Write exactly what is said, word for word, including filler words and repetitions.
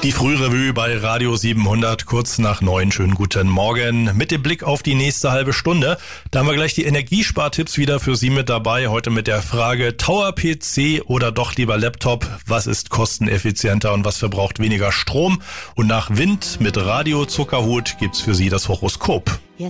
Die Frührevue bei Radio siebenhundert, kurz nach neun. Schönen guten Morgen. Mit dem Blick auf die nächste halbe Stunde. Da haben wir gleich die Energiespartipps wieder für Sie mit dabei. Heute mit der Frage Tower-P C oder doch lieber Laptop. Was ist kosteneffizienter und was verbraucht weniger Strom? Und nach Wind mit Radio Zuckerhut gibt's für Sie das Horoskop. Jetzt